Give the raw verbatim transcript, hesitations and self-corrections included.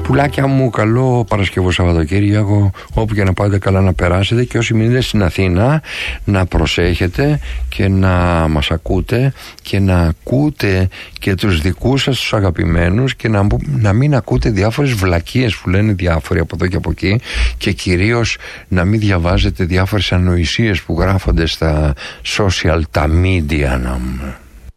Πουλάκια μου, καλό Παρασκευό Σαββατοκύριακο, όπου και να πάτε καλά να περάσετε, και όσοι μείνετε στην Αθήνα να προσέχετε και να μας ακούτε και να ακούτε και τους δικούς σας τους αγαπημένους και να, να μην ακούτε διάφορες βλακίες που λένε διάφοροι από εδώ και από εκεί, και κυρίως να μην διαβάζετε διάφορες ανοησίες που γράφονται στα social, τα media.